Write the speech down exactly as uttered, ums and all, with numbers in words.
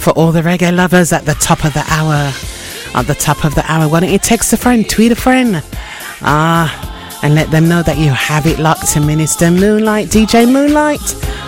for all the reggae lovers at the top of the hour. At the top of the hour, why don't you text a friend, tweet a friend, ah, uh, and let them know that you have it locked to Minister Moonlight, D J Moonlight.